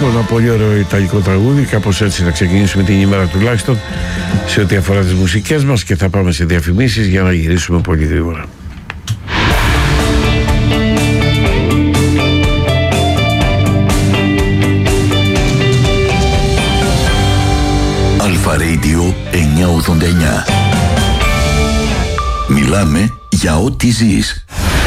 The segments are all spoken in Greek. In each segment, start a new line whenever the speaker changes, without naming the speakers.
ένα πολύ ωραίο ιταλικό τραγούδι, κάπως έτσι να ξεκινήσουμε την ημέρα τουλάχιστον σε ό,τι αφορά τις μουσικές μας, και θα πάμε σε διαφημίσεις για να γυρίσουμε πολύ γρήγορα.
Αλφα Radio 989. Μιλάμε για ό,τι ζεις.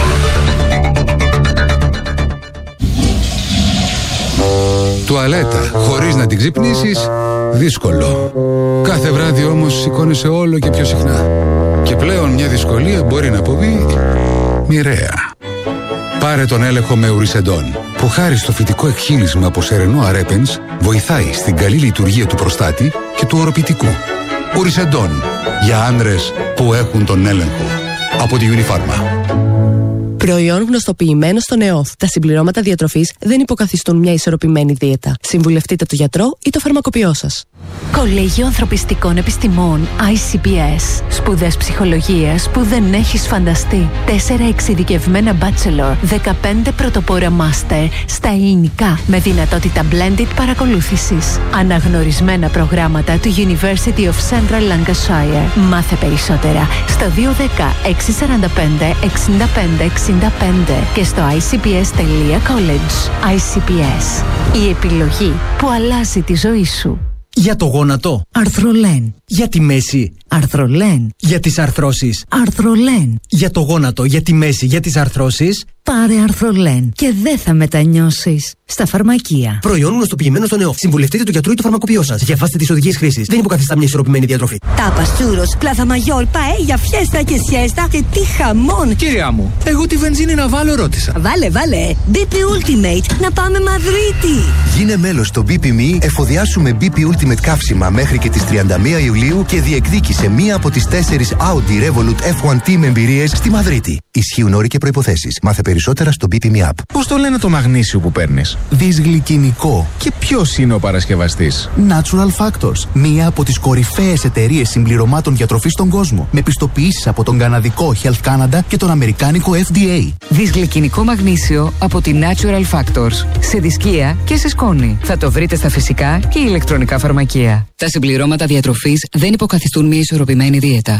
Τουαλέτα χωρίς να την ξυπνήσεις, δύσκολο. Κάθε βράδυ όμως σηκώνεσαι όλο και πιο συχνά. Και πλέον μια δυσκολία μπορεί να αποβεί μοιραία. Πάρε τον έλεγχο με Ουρισεντόν, που χάρη στο φυτικό εκχύλισμα από σερενό αρέπενς βοηθάει στην καλή λειτουργία του προστάτη και του οροπητικού. Ουρισεντόν, για άνδρες που έχουν τον έλεγχο. Από τη Unifarma.
Προϊόν γνωστοποιημένο στον ΕΟΦ. Τα συμπληρώματα διατροφής δεν υποκαθιστούν μια ισορροπημένη δίαιτα. Συμβουλευτείτε τον γιατρό ή το φαρμακοποιό σας.
Κολέγιο Ανθρωπιστικών Επιστημών ICPS. Σπουδές ψυχολογίας που δεν έχεις φανταστεί. 4 εξειδικευμένα bachelor, 15 πρωτοπόρα master στα ελληνικά με δυνατότητα blended παρακολούθησης. Αναγνωρισμένα προγράμματα του University of Central Lancashire. Μάθε περισσότερα στο 210 645 65 65 και στο icps.college. ICPS. Η επιλογή που αλλάζει τη ζωή σου.
Για το γόνατο,
Αρθρολέν.
για τη μέση,
Αρθρολέν.
για τις αρθρώσεις.
Αρθρολέν.
Για το γόνατο, για τη μέση, για τις αρθρώσεις.
Πάρε Αρθρολέν και δεν θα μετανιώσεις. Στα φαρμακεία.
Προϊόν γνωστοποιημένο στον ΕΟΦ. Συμβουλευτείτε τον γιατρό ή το φαρμακοποιό σας. Διαβάστε τις οδηγίες χρήσης. Δεν υποκαθιστά μια ισορροπημένη διατροφή.
Τάπας, τσούρος, πλάθα μαγιόρ, παέλια, φιέστα και σιέστα και τι χαμόν.
Κυρία μου, εγώ τη βενζίνη να βάλω ρώτησα.
Βάλε. BP Ultimate, να πάμε Μαδρίτη.
Γίνε μέλος στο BP.me, εφοδιάσουμε BP Ultimate καύσιμα μέχρι και τις 31 Ιουλίου και διεκδίκησε μία από τις 4 Audi Revolut F1 Team εμπειρίες στη Μαδρίτη. Ισχύουν όροι και προϋποθέσεις. Μάθε περισσότερα στο BP.me app.
Πώς το λένε το μαγνήσιο που παίρνεις?
Δυσγλυκινικό.
Και ποιος είναι ο παρασκευαστής?
Natural Factors. Μία από τις κορυφαίες εταιρείες συμπληρωμάτων διατροφής στον κόσμο. Με πιστοποιήσεις από τον καναδικό Health Canada και τον αμερικάνικο FDA.
Δυσγλυκινικό μαγνήσιο από τη Natural Factors. Σε δισκία και σε σκόνη. Θα το βρείτε στα φυσικά και ηλεκτρονικά φαρμακεία. Τα συμπληρώματα διατροφής δεν υποκαθιστούν μια ισορροπημένη δίαιτα.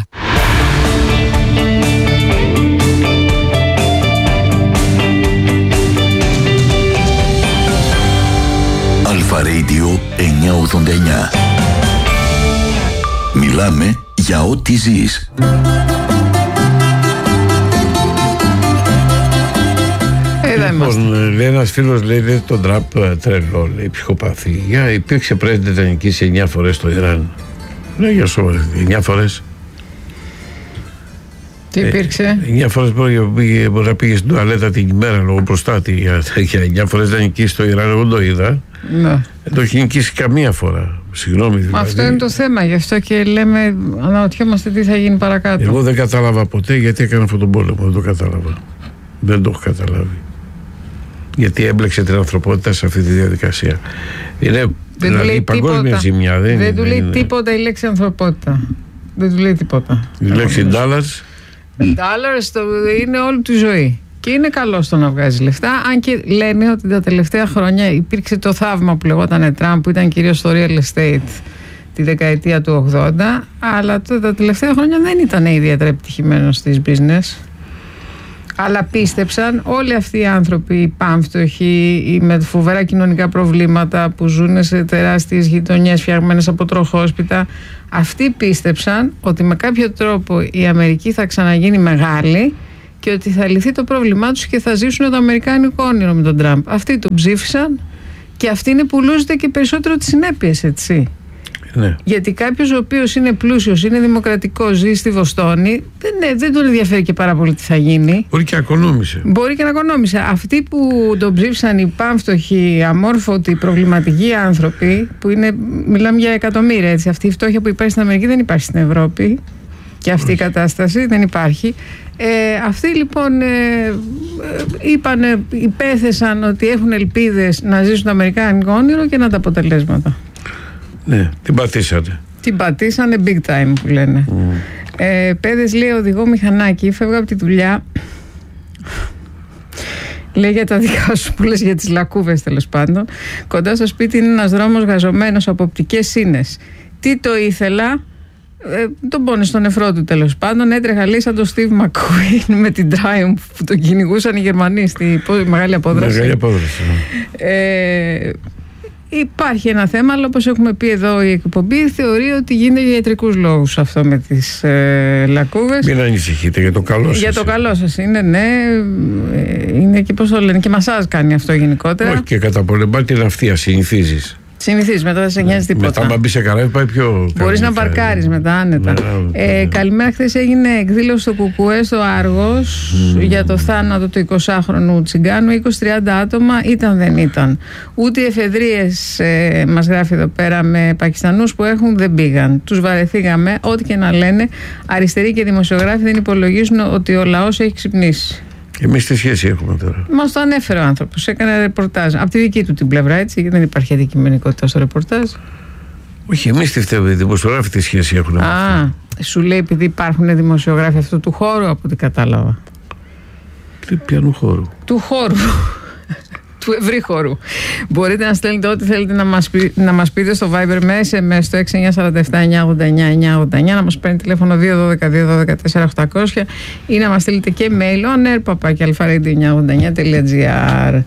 Αλφα Radio 989. Μιλάμε για ό,τι ζεις.
Λοιπόν, λέει ένας φίλος, λέει τον Τραμπ τρελό, λέει ψυχοπαθή. Υπήρξε πρέσβης να νικήσει 9 φορές στο Ιράν. Ναι, για σοβαρά, 9 φορές.
Τι υπήρξε?
9 φορές μπορεί να πήγε στην τουαλέτα την ημέρα λόγω προστάτη. Για 9 φορές να νικήσει στο Ιράν, εγώ το είδα.
Ναι.
Δεν το έχει νικήσει καμία φορά. Συγγνώμη δηλαδή.
Αυτό είναι το θέμα, γι' αυτό και λέμε, αναρωτιόμαστε τι θα γίνει παρακάτω.
Εγώ δεν κατάλαβα ποτέ γιατί έκανε αυτόν τον πόλεμο. Δεν το κατάλαβα. Δεν το έχω καταλάβει. Γιατί έμπλεξε την ανθρωπότητα σε αυτή τη διαδικασία. Είναι δηλαδή παγκόσμια ζημιά.
Δεν του λέει τίποτα η λέξη ανθρωπότητα. Δεν του λέει τίποτα.
Η λέξη dollars.
Dollars είναι όλη του ζωή. Και είναι καλό στο να βγάζει λεφτά. Αν και λένε ότι τα τελευταία χρόνια υπήρξε το θαύμα που λεγόταν Τραμπ, που ήταν κυρίως στο real estate τη δεκαετία του 80, αλλά τα τελευταία χρόνια δεν ήταν ιδιαίτερα επιτυχημένο στις business. Αλλά πίστεψαν όλοι αυτοί οι άνθρωποι, οι πάμφτωχοι, οι με φοβερά κοινωνικά προβλήματα που ζουν σε τεράστιες γειτονιές φτιαγμένες από τροχόσπιτα, αυτοί πίστεψαν ότι με κάποιο τρόπο η Αμερική θα ξαναγίνει μεγάλη και ότι θα λυθεί το πρόβλημά τους και θα ζήσουν το αμερικάνικο όνειρο με τον Τραμπ. Αυτοί τον ψήφισαν και αυτοί είναι που λούζεται και περισσότερο τις συνέπειες, έτσι.
Ναι.
Γιατί κάποιος ο οποίος είναι πλούσιος, είναι δημοκρατικός, ζει στη Βοστόνη, δεν τον ενδιαφέρει και πάρα πολύ τι θα γίνει.
Μπορεί και να οικονόμησε.
Μπορεί και να οικονόμησε. Αυτοί που τον ψήφισαν, οι πάμφτωχοι, αμόρφωτοι, προβληματικοί άνθρωποι, που είναι, μιλάμε για εκατομμύρια, έτσι. Αυτή η φτώχεια που υπάρχει στην Αμερική δεν υπάρχει στην Ευρώπη. Και αυτή η κατάσταση δεν υπάρχει. Αυτοί λοιπόν υπέθεσαν ότι έχουν ελπίδες να ζήσουν το αμερικάνικο όνειρο και να τα αποτελέσματα.
Ναι, την πατήσανε.
Την πατήσανε big time που λένε. Παιδες, λέει, οδηγώ μηχανάκι, φεύγω από τη δουλειά. Λέει για τα δικά σου που λες για τις λακκούβες, τέλος πάντων. Κοντά στο σπίτι είναι ένας δρόμος γαζωμένος από οπτικές σύνες. Τι το ήθελα, τον πόνε στον νεφρό του, τέλος πάντων. Έτρεχα, λέει, σαν τον Steve McQueen με την Triumph που τον κυνηγούσαν οι Γερμανοί στη μεγάλη απόδραση.
Μεγάλη απόδραση.
Υπάρχει ένα θέμα, αλλά όπως έχουμε πει εδώ, η εκπομπή θεωρεί ότι γίνεται για ιατρικούς λόγους αυτό με τις λακκούβες.
Μην ανησυχείτε, για το καλό σας.
Για το καλό σας είναι, ναι. Είναι και, πώς το λένε, και μασάζ κάνει αυτό γενικότερα.
Όχι, και καταπολεμά την αυθία, συνηθίζεις.
Συνηθίζεις, μετά δεν σε νοιάζει τίποτα.
Μετά, αν μπει σε καράβι, πάει πιο.
Μπορείς να παρκάρεις μετά άνετα. Καλημέρα. Χθες έγινε εκδήλωση στο Κουκουέ στο Άργος για το θάνατο του 20χρονου Τσιγκάνου. 20-30 άτομα ήταν, δεν ήταν. Ούτε οι εφεδρείες, μας γράφει εδώ πέρα, με Πακιστανούς που έχουν, δεν πήγαν. Τους βαρεθήκαμε. Ό,τι και να λένε, αριστεροί και δημοσιογράφοι δεν υπολογίζουν ότι ο λαός έχει ξυπνήσει.
Εμείς τι σχέση έχουμε τώρα?
Μας το ανέφερε ο άνθρωπος, έκανε ρεπορτάζ. Από τη δική του την πλευρά, έτσι, γιατί δεν υπάρχει αντικειμενικότητα στο ρεπορτάζ.
Όχι, εμείς τι φταίμε, οι δημοσιογράφοι τι σχέση έχουν.
Σου λέει επειδή υπάρχουν δημοσιογράφοι αυτού του χώρου, από ό,τι κατάλαβα.
Ποιανού χώρου?
Του χώρου. Του ευρύ χώρου. Μπορείτε να στέλνετε ό,τι θέλετε να μας πείτε στο Viber με SMS στο 6947-989-989, να μας παίρνει τηλέφωνο 212-212-4800 ή να μας στείλετε και mail oner@alfaradio989.gr.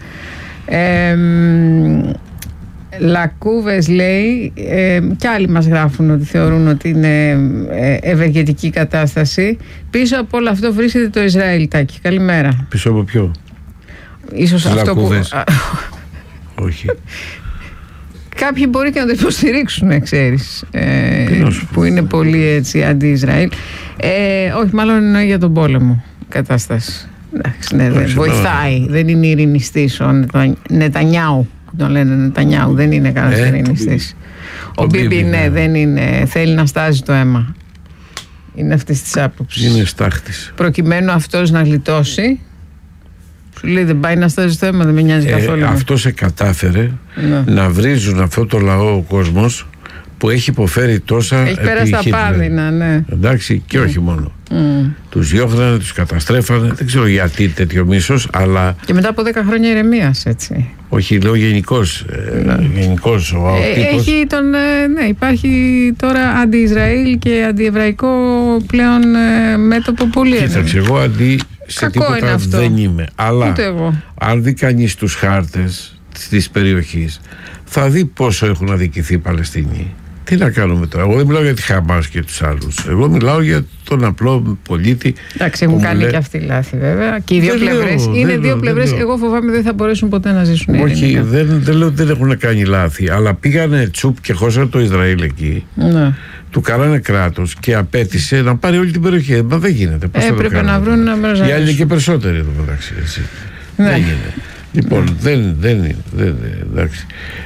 Λακκούβες, λέει, κι άλλοι μας γράφουν ότι θεωρούν ότι είναι ευεργετική κατάσταση. Πίσω από όλο αυτό βρίσκεται το Ισραήλ, Τάκη. Καλημέρα.
Πίσω από ποιο?
Ίσως αυτό που...
Όχι.
Κάποιοι μπορεί και να το υποστηρίξουν, ξέρεις, που είναι πολύ έτσι αντι-Ισραήλ. Όχι, μάλλον εννοεί για τον πόλεμο κατάσταση. Εντάξει, ναι, δεν βοηθάει. Δεν είναι ειρηνιστής ο Νετανιάου, που τον λένε Νετανιάου. Δεν είναι κανένας ειρηνιστής. Ο Μπίμπι, ναι, δεν είναι. Θέλει να στάζει το αίμα. Είναι αυτής της άποψης.
Είναι στάχτης.
Προκειμένου αυτός να γλιτώσει. Σου λέει δεν πάει να στάζει το αίμα, δεν με νοιάζει καθόλου.
Αυτό σε κατάφερε να βρίζουν αυτό το λαό ο κόσμος που έχει υποφέρει τόσα.
Έχει πέρασει τα πάδινα, ναι.
Εντάξει, και όχι μόνο. Τους διώχνανε, τους καταστρέφανε. Δεν ξέρω γιατί τέτοιο μίσος, αλλά.
Και μετά από 10 χρόνια ηρεμίας, έτσι.
Όχι, λέω γενικώς. Γενικώς ο τύπος.
Έχει ναι, υπάρχει τώρα αντι-Ισραήλ και αντι-εβραϊκό πλέον μέτωπο πολύ έντονο.
Κοίταξε, εγώ σε τίποτα δεν είμαι. Αλλά αν δει κανείς τους χάρτες της περιοχής, θα δει πόσο έχουν αδικηθεί οι Παλαιστίνοι. Τι να κάνουμε τώρα? Εγώ δεν μιλάω για τη Χαμάς και τους άλλους. Εγώ μιλάω για τον απλό πολίτη.
Εντάξει, έχουν κάνει και αυτοί λάθη, βέβαια. Και οι δύο πλευρές. Είναι δύο πλευρές. Εγώ φοβάμαι δεν θα μπορέσουν ποτέ να ζήσουν ειρηνικά.
Όχι, δεν λέω ότι δεν έχουν κάνει λάθη. Αλλά πήγανε τσουπ και χώσανε το Ισραήλ εκεί.
Ναι.
Του κάνανε κράτος και απέτησε να πάρει όλη την περιοχή. Μα δεν γίνεται.
Έπρεπε να βρουν ένα μέρος.
Οι άλλοι και περισσότεροι εδώ μεταξύ. Ναι. Δεν γίνεται. Λοιπόν, δεν είναι. Εντάξει.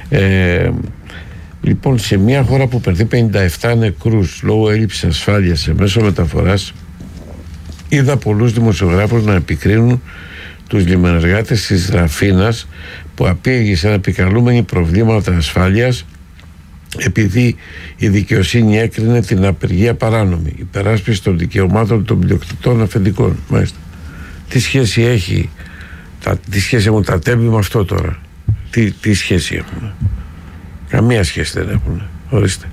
Λοιπόν, σε μια χώρα που περνεί 57 νεκρούς λόγω έλλειψης ασφάλειας σε μέσο μεταφοράς, είδα πολλούς δημοσιογράφους να επικρίνουν τους λιμενεργάτες της Ραφίνας που απήγησαν επικαλούμενοι προβλήματα ασφάλειας επειδή η δικαιοσύνη έκρινε την απεργία παράνομη, υπεράσπιση των δικαιωμάτων των πλειοκτητών αφεντικών. Μάλιστα. Τι σχέση έχει, τι σχέση έχουν τα τέμπη με αυτό τώρα? Τι σχέση έχουν? Καμία σχέση δεν έχουν. Ορίστε.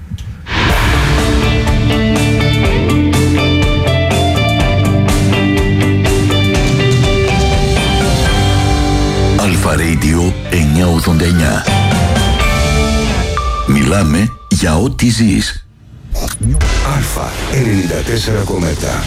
Αλφα Radio 989. Μιλάμε για ό,τι ζεις.
Αλφα 94,7.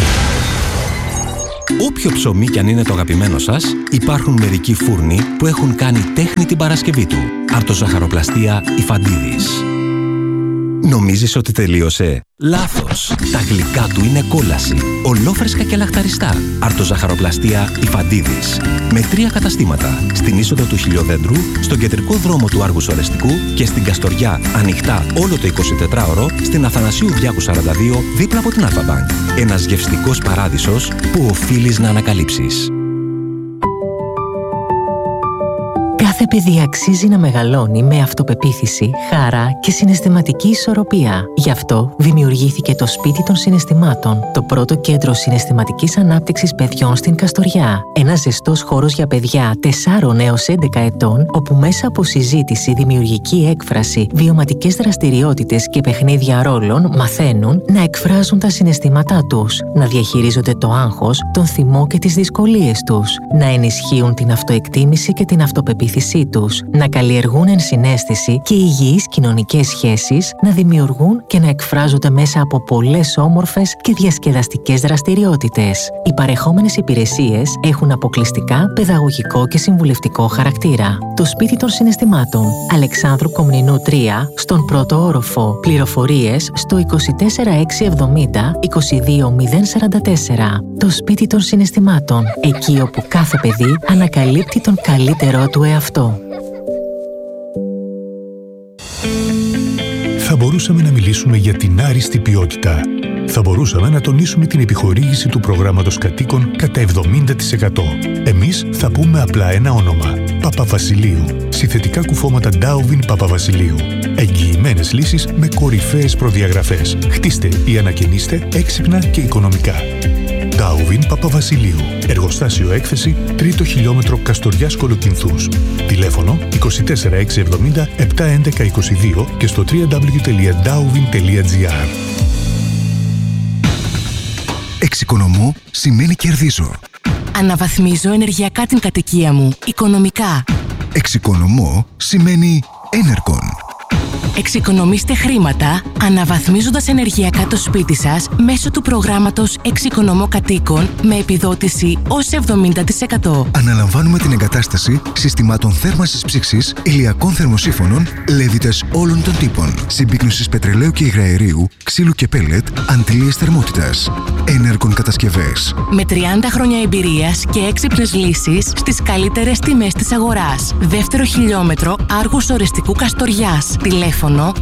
Όποιο ψωμί κι αν είναι το αγαπημένο σας, υπάρχουν μερικοί φούρνοι που έχουν κάνει τέχνη την Παρασκευή του. Αρτοζαχαροπλαστεία Ιφαντίδης. Νομίζεις ότι τελείωσε? Λάθος! Τα γλυκά του είναι κόλαση. Ολόφρεσκα και λαχταριστά. Αρτοζαχαροπλαστεία Ιφαντίδης. Με 3 καταστήματα. Στην είσοδο του Χιλιοδέντρου, στον κεντρικό δρόμο του Άργους Ορεστικού και στην Καστοριά, ανοιχτά όλο το 24ωρο, στην Αθανασίου Διάκου 42, δίπλα από την Αλφα-Μπανκ. Ένας γευστικός παράδεισος που οφείλεις να ανακαλύψεις.
Κάθε
Κάθε παιδί αξίζει να μεγαλώνει με αυτοπεποίθηση, χαρά και συναισθηματική ισορροπία. Γι' αυτό δημιουργήθηκε το Σπίτι των Συναισθημάτων, το πρώτο κέντρο συναισθηματικής ανάπτυξης παιδιών στην Καστοριά. Ένας ζεστός χώρος για παιδιά 4 έως 11 ετών, όπου μέσα από συζήτηση, δημιουργική έκφραση, βιωματικές δραστηριότητες και παιχνίδια ρόλων μαθαίνουν να εκφράζουν τα συναισθήματά τους, να διαχειρίζονται το άγχος, τον θυμό και τις δυσκολίες τους, να ενισχύουν την αυτοεκτίμηση και την αυτοπεποίθησή τους, να καλλιεργούν ενσυναίσθηση και υγιείς κοινωνικές σχέσεις, να δημιουργούν και να εκφράζονται μέσα από πολλές όμορφες και διασκεδαστικές δραστηριότητες. Οι παρεχόμενες υπηρεσίες έχουν αποκλειστικά παιδαγωγικό και συμβουλευτικό χαρακτήρα. Το Σπίτι των Συναισθημάτων, Αλεξάνδρου Κομνηνού 3, στον πρώτο όροφο. Πληροφορίες στο 24670 22044. Το Σπίτι των Συναισθημάτων, εκεί όπου κάθε παιδί ανακαλύπτει τον καλύτερό του εαυτό.
Θα μπορούσαμε να μιλήσουμε για την άριστη ποιότητα. Θα μπορούσαμε να τονίσουμε την επιχορήγηση του προγράμματος κατοίκων κατά 70%. Εμείς θα πούμε απλά ένα όνομα. Παπαβασιλείου. Συνθετικά κουφώματα Darwin Παπαβασιλείου. Εγγυημένες λύσεις με κορυφαίες προδιαγραφές. Χτίστε ή ανακαινίστε έξυπνα και οικονομικά. Darwin Παπαβασιλείου. Εργοστάσιο έκθεση 3ο χιλιόμετρο Καστοριάς Κολοκυνθούς. Τηλέφωνο 24670 71122 και στο www.darwin.gr.
Εξοικονομώ σημαίνει κερδίζω.
Αναβαθμίζω ενεργειακά την κατοικία μου, οικονομικά.
Εξοικονομώ σημαίνει Enercon.
Εξοικονομήστε χρήματα αναβαθμίζοντας ενεργειακά το σπίτι σας μέσω του προγράμματος Εξοικονομώ Κατοίκων με επιδότηση ως 70%.
Αναλαμβάνουμε την εγκατάσταση συστημάτων θέρμανσης ψήξης, ηλιακών θερμοσύφωνων, λέβητες όλων των τύπων, συμπίκνωσης πετρελαίου και υγραερίου, ξύλου και πέλετ, αντλίες θερμότητας. Enercon κατασκευές.
Με 30 χρόνια εμπειρίας και έξυπνες λύσεις στις καλύτερες τιμές της αγοράς. Δεύτερο χιλιόμετρο Άργους Ορεστικού Καστοριάς. Τηλέφωνο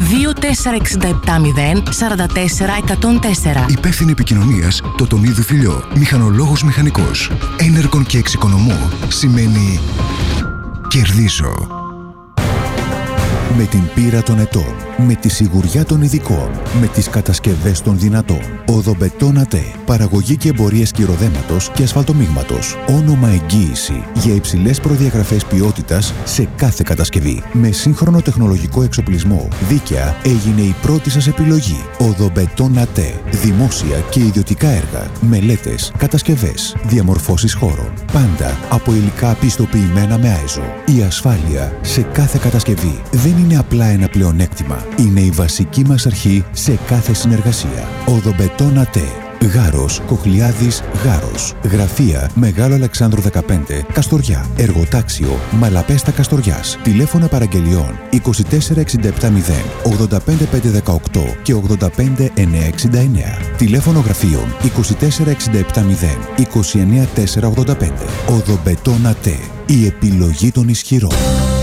24670 44 104.
Υπεύθυνη επικοινωνίας Τοτονίδου Φιλιό. Μηχανολόγος μηχανικός. Enercon και εξοικονομώ σημαίνει κερδίζω. Με την πείρα των ετών, με τη σιγουριά των ειδικών, με τις κατασκευές των δυνατών. Οδομπετόν ΑΤΕ. Παραγωγή και εμπορία σκυροδέματος και ασφαλτομίγματος. Όνομα εγγύηση για υψηλές προδιαγραφές ποιότητας σε κάθε κατασκευή. Με σύγχρονο τεχνολογικό εξοπλισμό. Δίκαια έγινε η πρώτη σας επιλογή. Οδομπετόν ΑΤΕ. Δημόσια και ιδιωτικά έργα. Μελέτες, κατασκευές, διαμορφώσεις χώρων. Πάντα από υλικά πιστοποιημένα με ΆΕΖΟ. Η ασφάλεια σε κάθε κατασκευή δεν είναι απλά ένα πλεονέκτημα. Είναι η βασική μας αρχή σε κάθε συνεργασία. Οδομπετόν ΑΤΕ. Γάρος, Κοχλιάδης, Γάρος. Γραφεία Μεγάλο Αλεξάνδρου 15, Καστοριά. Εργοτάξιο Μαλαπέστα Καστοριάς. Τηλέφωνα παραγγελιών 24670 85518 και 85969. Τηλέφωνο γραφείων 24670 29485. Οδομπετόν ΑΤΕ. Η επιλογή των ισχυρών.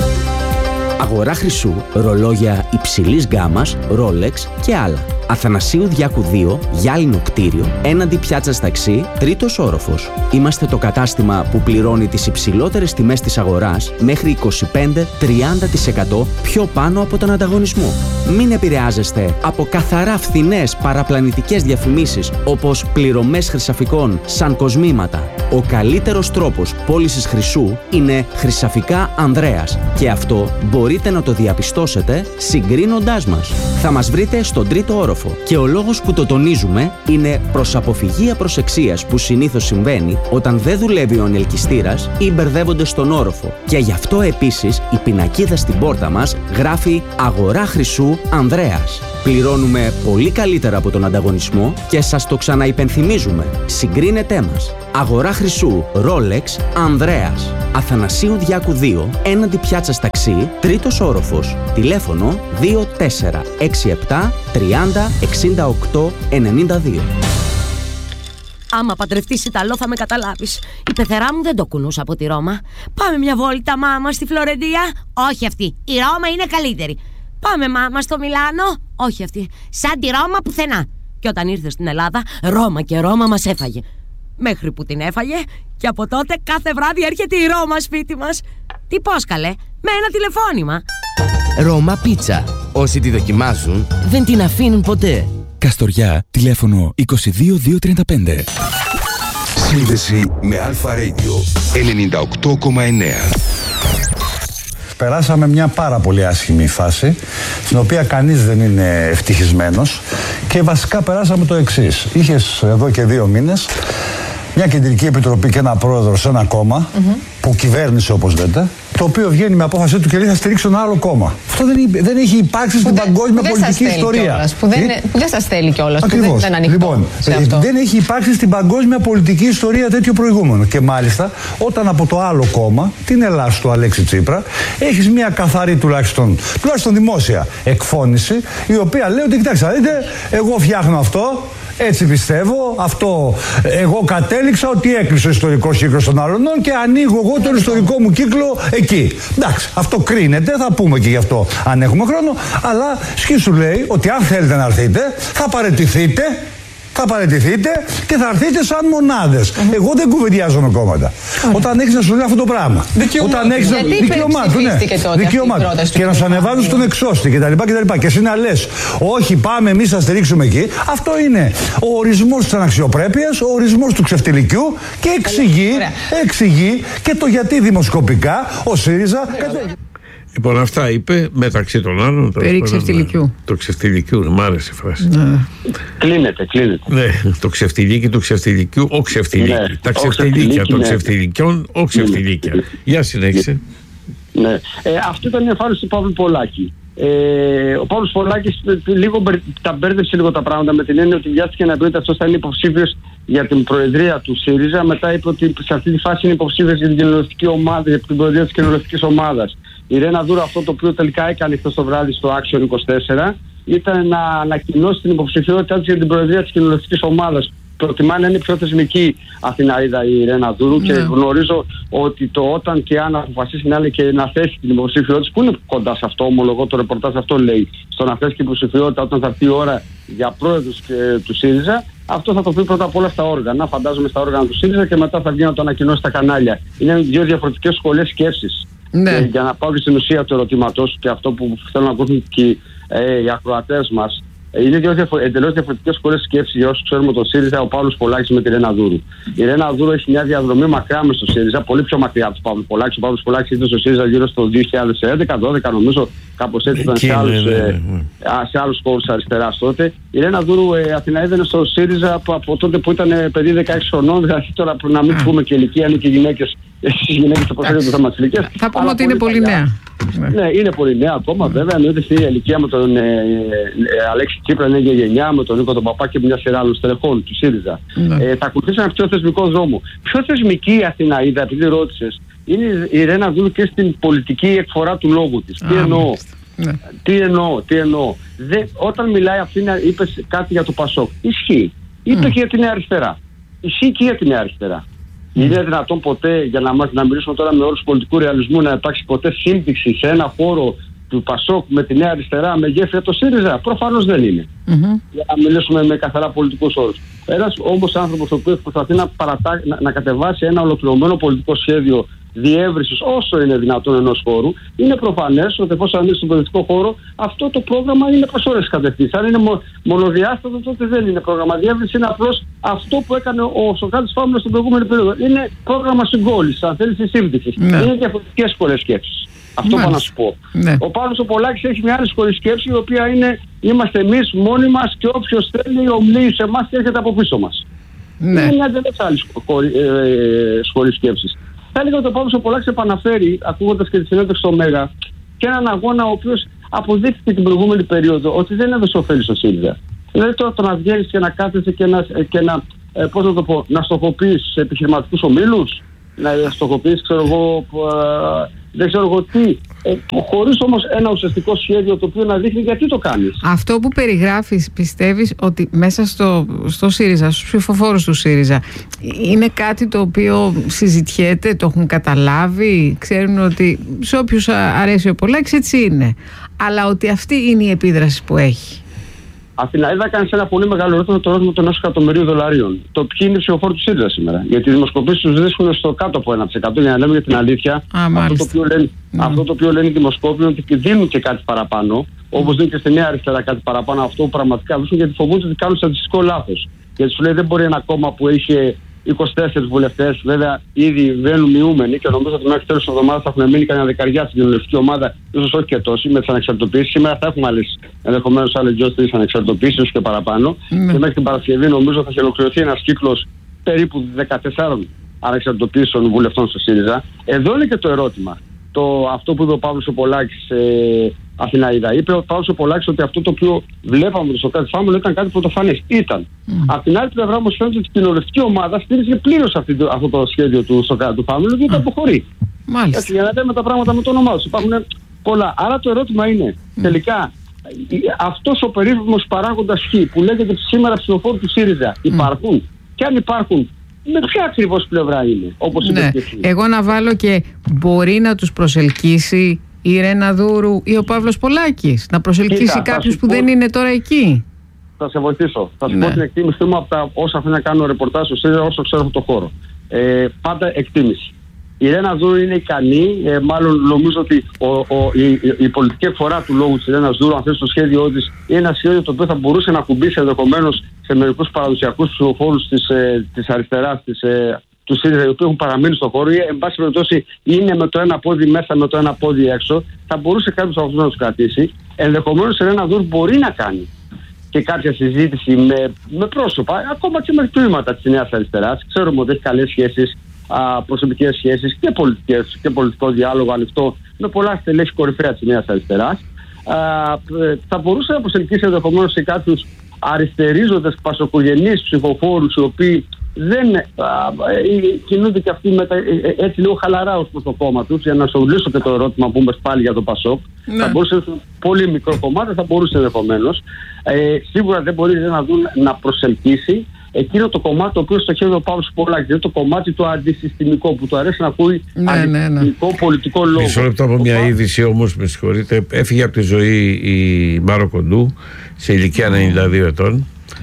Αγορά χρυσού, ρολόγια υψηλής γκάμας, Rolex και άλλα. Αθανασίου Διάκου 2, γυάλινο κτίριο, έναντι πιάτσας ταξί, τρίτος όροφος. Είμαστε το κατάστημα που πληρώνει τις υψηλότερες τιμές της αγοράς μέχρι 25-30% πιο πάνω από τον ανταγωνισμό. Μην επηρεάζεστε από καθαρά φθηνές παραπλανητικές διαφημίσεις όπως πληρωμές χρυσαφικών σαν κοσμήματα. Ο καλύτερος τρόπος πώλησης χρυσού είναι Χρυσαφικά Ανδρέας και αυτό μπορείτε να το διαπιστώσετε συγκρίνοντάς μας. Θα μας βρείτε στον τρίτο όροφο και ο λόγος που το τονίζουμε είναι προς αποφυγή απροσεξίας που συνήθως συμβαίνει όταν δεν δουλεύει ο ανελκυστήρας ή μπερδεύονται στον όροφο. Και γι' αυτό επίσης η πινακίδα στην πόρτα μας γράφει «Αγορά χρυσού Ανδρέας». Πληρώνουμε πολύ καλύτερα από τον ανταγωνισμό και σας το ξαναυπενθυμίζουμε. Συγκρίνετέ μας. Αγορά χρυσού Rolex Ανδρέας. Αθανασίου Διάκου 2, έναντι πιάτσας ταξί, τρίτος όροφος. Τηλέφωνο 2467 30 68 92.
Άμα παντρευτείς Ιταλό θα με καταλάβεις. Η πεθερά μου δεν το κουνούσα από τη Ρώμα. Πάμε μια βόλτα, μάμα, στη Φλωρεντία. Όχι αυτή. Η Ρώμα είναι καλύτερη. Πάμε, μάμα, στο Μιλάνο. Όχι αυτή. Σαν τη Ρώμα πουθενά. Και όταν ήρθε στην Ελλάδα, Ρώμα και Ρώμα μας έφαγε. μέχρι που την έφαγε και από τότε κάθε βράδυ έρχεται η Ρώμα σπίτι μας. Τι πώς καλέ, με ένα τηλεφώνημα.
Ρώμα Πίτσα. Όσοι τη δοκιμάζουν δεν την αφήνουν ποτέ.
Καστοριά, τηλέφωνο 22235.
Σύνδεση με Αλφα Radio 98,9.
Περάσαμε μια πάρα πολύ άσχημη φάση, στην οποία κανείς δεν είναι ευτυχισμένος, και βασικά περάσαμε το εξής. Είχες εδώ και 2 μήνες μια κεντρική επιτροπή και ένα πρόεδρο σε ένα κόμμα που κυβέρνησε, όπως λέτε, το οποίο βγαίνει με απόφασή του και λέει θα στηρίξω ένα άλλο κόμμα. Αυτό δεν έχει υπάρξει στην παγκόσμια πολιτική ιστορία.
Που δεν σας θέλει κιόλας.
Ακριβώς. Λοιπόν, δεν έχει υπάρξει στην παγκόσμια πολιτική ιστορία τέτοιο προηγούμενο. Και μάλιστα όταν από το άλλο κόμμα, την Ελλάς του Αλέξη Τσίπρα, έχεις μια καθαρή τουλάχιστον δημόσια εκφώνηση, η οποία λέει ότι κοιτάξτε, δείτε, εγώ φτιάχνω αυτό. Έτσι πιστεύω, αυτό εγώ κατέληξα ότι έκλεισε ο ιστορικός κύκλος των Αλωνών και ανοίγω εγώ τον ιστορικό μου κύκλο εκεί. Εντάξει, αυτό κρίνεται, θα πούμε και γι' αυτό αν έχουμε χρόνο, αλλά σκίσου λέει ότι αν θέλετε να έρθετε, θα παραιτηθείτε και θα έρθετε σαν μονάδες. Εγώ δεν κουβεντιάζω με κόμματα. Όταν έχεις να σου λέει αυτό το πράγμα. Δικαιωμάτου. Και να σου ανεβάζουν στον εξώστη κτλ. Και εσύ να λες, όχι, πάμε εμείς να στηρίξουμε εκεί. Αυτό είναι ο ορισμός της αναξιοπρέπειας, ο ορισμός του ξεφτιλικιού και εξηγεί και το γιατί δημοσκοπικά ο ΣΥΡΙΖΑ.
Λοιπόν, αυτά είπε μεταξύ των άλλων.
Περί ξεφτιλικιού.
Το ξεφτιλικιού, μ' άρεσε η φράση.
Κλείνεται.
Ναι, το ξεφτιλίκι του ξεφτιλικιού, ο ξεφτιλίκι.
Ναι,
τα ξεφτιλίκια των ξεφτιλικιών, ο ξεφτιλίκια. Για συνέχισε.
Ναι. Αυτό ήταν η εμφάνιση του Παύλου Πολάκη. Ο Παύλος Πολάκης λίγο τα μπέρδεψε λίγο τα πράγματα, με την έννοια ότι βιάστηκε να πει ότι αυτός θα είναι υποψήφιος για την προεδρία του ΣΥΡΙΖΑ. Μετά είπε ότι σε αυτή τη φάση είναι υποψήφιος για την κοινοβουλευτική ομάδα, για την προεδρία της κοινοβουλευτικής ομάδας. Η Ρένα Δούρο αυτό το οποίο τελικά έκανε χθες το βράδυ στο Action 24 ήταν να ανακοινώσει την υποψηφιότητά της για την προεδρία της κοινοβουλευτικής ομάδας. Προτιμά να είναι πιο θεσμική Αθηναίδα η Ρένα Δούρου και γνωρίζω ότι το όταν και αν αποφασίσει να είναι και να θέσει την υποψηφιότητα, που είναι κοντά σε αυτό, ομολογώ το ρεπορτάζ αυτό λέει, στο να θέσει την υποψηφιότητα όταν θα έρθει η ώρα για πρόεδρος του ΣΥΡΙΖΑ, αυτό θα το πει πρώτα απ' όλα στα όργανα, φαντάζομαι στα όργανα του ΣΥΡΙΖΑ και μετά θα βγει να το ανακοινώσει στα κανάλια. Είναι 2 διαφορετικές σχολές σκέψης.
Ναι.
Για να πάω και στην ουσία του ερωτήματος και αυτό που θέλω να ακούσουν και οι ακροατές μας. Είναι 2 εντελώς διαφορετικές σχολές σκέψης για όσους ξέρουμε τον ΣΥΡΙΖΑ, ο Παύλος Πολάκης με τη Ρένα Δούρου. Η Ρένα Δούρου έχει μια διαδρομή μακριά μες στο ΣΥΡΙΖΑ, πολύ πιο μακριά από τον Παύλο Πολάκη. Ο Παύλος Πολάκης ήταν στο ΣΥΡΙΖΑ γύρω στο 2011-2012, νομίζω, κάπως έτσι ήταν σε άλλους χώρους αριστεράς τότε. Η Ρένα Δούρου Αθηναίδα είναι στο ΣΥΡΙΖΑ από τότε που ήταν παιδί 16 χρονών, δηλαδή τώρα να μην πούμε και ηλικία, είναι και γυναίκες. Στις γυναίκες το προσέχετε το θέμα της ηλικίας.
Θα πούμε ότι είναι πολύ νέα.
Ναι, είναι πολύ νέα ακόμα, βέβαια. Εννοείται στη ηλικία με τον Αλέξη Τσίπρα, είναι για γενιά, με τον Νίκο τον Παπά και μια σειρά άλλων στελεχών του ΣΥΡΙΖΑ. Θα ακολουθήσει ένα πιο θεσμικό δρόμο. Πιο θεσμική η Αθηναίδα, επειδή ρώτησες, είναι η Ρένα Δούρου και στην πολιτική εκφορά του λόγου της. Τι εννοώ. Όταν μιλάει αυτή, είπες κάτι για το Πασόκ. Ισχύει. Είπε και για την Νέα Αριστερά. Ισχύει και για την Νέα Αριστερά. Είναι δυνατόν ποτέ, για να μιλήσουμε τώρα με όρους πολιτικού ρεαλισμού, να υπάρξει ποτέ σύμπτυξη σε ένα χώρο του Πασόκ με τη Νέα Αριστερά, με γέφυρα το ΣΥΡΙΖΑ? Προφανώς δεν είναι. Για να μιλήσουμε με καθαρά πολιτικούς όρους. Ένας όμως άνθρωπος ο οποίος προσπαθεί να κατεβάσει ένα ολοκληρωμένο πολιτικό σχέδιο διεύρυνσης όσο είναι δυνατόν ενός χώρου, είναι προφανές ότι εφόσον ανοίξει στον πολιτικό χώρο, αυτό το πρόγραμμα είναι προς όλες τις κατευθύνσεις. Αν είναι μονοδιάστατο, τότε δεν είναι πρόγραμμα διεύρυνση, είναι απλώς αυτό που έκανε ο Σοκράτης Φάμουλος στην προηγούμενη περίοδο. Είναι πρόγραμμα συγκόλλησης, αν θέλεις, της σύμπτυξης. Είναι διαφορετικές σχολές σκέψης. Αυτό πάω να σου πω. Ο Παύλος ο Πολάκης έχει μια άλλη σχολή σκέψη, η οποία είναι είμαστε εμείς μόνοι μας και όποιος θέλει ομιλεί σε εμάς και έρχεται από πίσω μας. Είναι μια εντελώς άλλη σχολή σκέψης. Θα έλεγα ότι ο Παύλος ο Πολάκης επαναφέρει, ακούγοντας και τη συνέντευξη στο Μέγα, και έναν αγώνα ο οποίος αποδείχθηκε την προηγούμενη περίοδο ότι δεν έδωσε ωφέλη στο ΣΥΡΙΖΑ. Δηλαδή τώρα το να βγαίνεις και να κάθεσαι και να στοχοποιείς σε επιχειρηματικούς ομίλους, να στοχοποιείς, δεν ξέρω εγώ τι, χωρίς όμως ένα ουσιαστικό σχέδιο το οποίο να δείχνει γιατί το κάνεις.
Αυτό που περιγράφεις, πιστεύεις ότι μέσα στο ΣΥΡΙΖΑ, στους ψηφοφόρους του ΣΥΡΙΖΑ, είναι κάτι το οποίο συζητιέται, το έχουν καταλάβει, ξέρουν ότι σε όποιους αρέσει ο Πολάκης έτσι είναι, αλλά ότι αυτή είναι η επίδραση που έχει?
Αθηναίδα κάνει ένα πολύ μεγάλο ερώτημα, το ερώτημα των $1 εκατομμυρίων. Το ποιοι είναι οι ψηφοφόροι του ΣΥΡΙΖΑ σήμερα. Γιατί οι δημοσκοπήσεις τους βρίσκουν στο κάτω από 1%. Για να λέμε για την αλήθεια, αυτό το οποίο λένε οι δημοσκόποι είναι ότι δίνουν και κάτι παραπάνω. Όπως δίνουν και στη Νέα Αριστερά κάτι παραπάνω. Αυτό που πραγματικά βρίσκουν, γιατί φοβούνται ότι κάνουν στατιστικό λάθος. Γιατί σου λέει δεν μπορεί ένα κόμμα που είχε 24 βουλευτές, βέβαια ήδη βαίνουν μειούμενοι και νομίζω ότι μέχρι τέλος της εβδομάδας θα έχουν μείνει κανένα δεκαριά στην κοινοβουλευτική ομάδα, ίσως όχι και τόσοι, με τις ανεξαρτητοποιήσεις. Σήμερα θα έχουμε ενδεχομένως άλλες 2-3 ανεξαρτητοποιήσεις, ίσως και παραπάνω. Και μέχρι την Παρασκευή νομίζω θα έχει ολοκληρωθεί ένας κύκλος περίπου 14 ανεξαρτητοποιήσεων βουλευτών στο ΣΥΡΙΖΑ. Εδώ είναι και το ερώτημα. Αυτό που είπε ο Παύλος ο Πολάκης Αθηναίδα. Είπε ο Παύλος ο Πολάκης ότι αυτό το οποίο βλέπαμε στο Σοκράτη Φάμουλο ήταν κάτι πρωτοφανές. Ήταν. Από την άλλη πλευρά όμως φαίνεται ότι η κοινοβουλευτική ομάδα στήριζε πλήρως αυτό το σχέδιο του Σοκράτη Φάμουλο, διότι αποχωρεί. Έτσι, για να λέμε τα πράγματα με το όνομά τους. Υπάρχουν πολλά. Άρα το ερώτημα είναι τελικά αυτός ο περίφημος παράγοντας Χ που λέγεται σήμερα ψηφοφόροι του ΣΥΡΙΖΑ υπάρχουν, και αν υπάρχουν, με ποια ακριβώς πλευρά είναι, όπως είπε και εσύ.
Εγώ να βάλω και μπορεί να τους προσελκύσει η Ρένα Δούρου ή ο Παύλος Πολάκης, να προσελκύσει κάποιους που δεν είναι τώρα εκεί.
Θα σε βοηθήσω. Θα σου πω την εκτίμησή μου από τα όσα αφήνω να κάνω ρεπορτάζ στο ΣΥΡΙΖΑ, όσο ξέρω από το χώρο. Πάντα εκτίμηση. Η Ρένα Δούρου είναι ικανή, μάλλον νομίζω ότι η πολιτική εκφορά του λόγου της Ρένας Δούρου, αν θες, το σχέδιό της, είναι ένα σχέδιο το οποίο θα μπορούσε να κουμπίσει ενδεχομένως σε μερικούς παραδοσιακούς ψηφοφόρους της αριστεράς, του ΣΥΡΙΖΑ, οι οποίοι έχουν παραμείνει στον χώρο, ή εν πάση περιπτώσει είναι με το ένα πόδι μέσα, με το ένα πόδι έξω. Θα μπορούσε κάποιος από αυτούς να τους κρατήσει. Ενδεχομένως η Ρένα Δούρου μπορεί να κάνει και κάποια συζήτηση με πρόσωπα, ακόμα και με τμήματα της Νέας Αριστεράς. Ξέρουμε ότι έχει καλές σχέσεις, προσωπικές σχέσεις και πολιτικές και πολιτικό διάλογο ανοιχτό με πολλά στελέχη κορυφαία της Νέας Αριστεράς. Θα μπορούσε να προσελκύσει ενδεχομένως σε κάποιους αριστερίζοντες πασοκογενείς ψηφοφόρους, οι οποίοι δεν κινούνται και αυτοί έτσι λίγο χαλαρά ως προς το κόμμα τους. Για να σου λύσω και το ερώτημα που είπες πάλι για το ΠΑΣΟΚ, θα μπορούσε πολύ μικρό κομμάτι, θα μπορούσε ενδεχομένως. Σίγουρα δεν μπορεί να προσελκύσει εκείνο το κομμάτι το οποίο στοχεύει ο Παύλος Πολάκης, δηλαδή το κομμάτι το αντισυστημικό που του αρέσει να ακούει αντισυστημικό πολιτικό λόγο.
Μισό λεπτό από μια είδηση όμως, με συγχωρείτε, έφυγε από τη ζωή η Μάρο Κοντού σε ηλικία 92 ετών.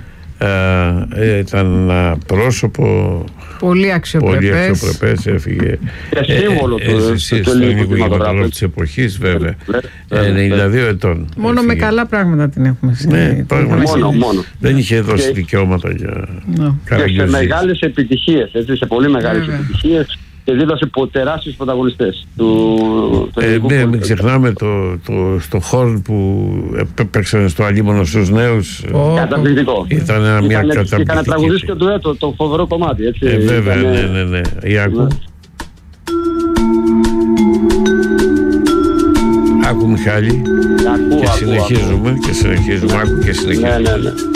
Ήταν ένα πρόσωπο
πολύ αξιοπρεπές,
Και
έφυγε
σύμβολο
στον ελληνικό κινηματογράφο
της
εποχής, βέβαια. 92 ετών.
Μόνο με καλά πράγματα την έχουμε
μόνο.
Δεν είχε δώσει δικαιώματα για
και σε μεγάλες επιτυχίες, σε πολύ μεγάλες επιτυχίες, και δίδωσε τεράστιους πρωταγωνιστές του
ναι, μην ξεχνάμε στο Χόρν που έπαιξαν στο Αλίμονο στους νέους.
Καταπληκτικό.
Ήταν μια καταπληκτική.
Είχαν τραγουδίσει και το φοβερό κομμάτι, έτσι.
Βέβαια, ναι. Άκου. Άκου, Μιχάλη. Και συνεχίζουμε. Άκου και συνεχίζουμε.
Ναι.